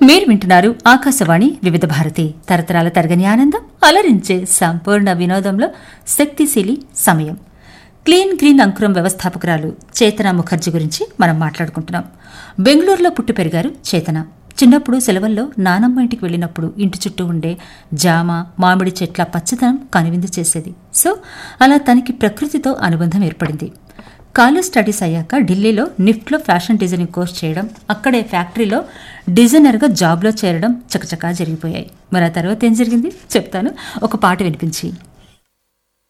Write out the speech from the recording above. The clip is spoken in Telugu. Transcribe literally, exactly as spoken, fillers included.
మీరు వింటున్నారు ఆకాశవాణి వివిధ భారతి తరతరాల తరగని ఆనందం అలరించే సంపూర్ణ వినోదంలో శక్తిశీలి సమయం. క్లీన్ గ్రీన్ అంకురం వ్యవస్థాపకురాలు చేతన ముఖర్జీ గురించి మనం మాట్లాడుకుంటున్నాం. బెంగళూరులో పుట్టి పెరిగారు చేతన. చిన్నప్పుడు సెలవుల్లో నానమ్మ ఇంటికి వెళ్ళినప్పుడు ఇంటి చుట్టూ ఉండే జామ మామిడి చెట్ల పచ్చదనం కనువిందు చేసేది. సో అలా తనకి ప్రకృతితో అనుబంధం ఏర్పడింది. కాలేజ్ స్టడీస్ అయ్యాక ఢిల్లీలో నిఫ్ట్లో ఫ్యాషన్ డిజైనింగ్ కోర్స్ చేయడం, అక్కడే ఫ్యాక్టరీలో డిజైనర్గా జాబ్లో చేరడం చకచకా జరిగిపోయాయి. మరి ఆ తర్వాత ఏం జరిగింది చెప్తాను, ఒక పాట వినిపించి.